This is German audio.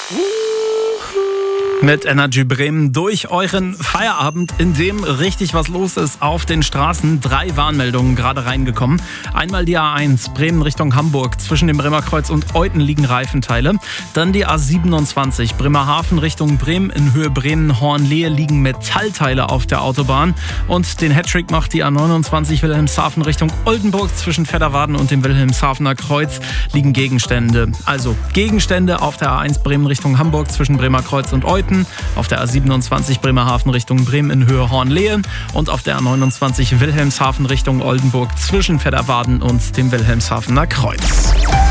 Mit Energy Bremen durch euren Feierabend, in dem richtig was los ist auf den Straßen. 3 Warnmeldungen gerade reingekommen. Einmal die A1 Bremen Richtung Hamburg. Zwischen dem Bremer Kreuz und Euten liegen Reifenteile. Dann die A27 Bremerhaven Richtung Bremen. In Höhe Bremen-Hornlehe liegen Metallteile auf der Autobahn. Und den Hattrick macht die A29 Wilhelmshaven Richtung Oldenburg. Zwischen Vedderwaden und dem Wilhelmshavener Kreuz liegen Gegenstände. Also Gegenstände auf der A1 Bremen Richtung Hamburg zwischen Bremer Kreuz und Euten. Auf der A27 Bremerhaven Richtung Bremen in Höhe Hornlehe und auf der A29 Wilhelmshaven Richtung Oldenburg zwischen Vedderwaden und dem Wilhelmshavener Kreuz.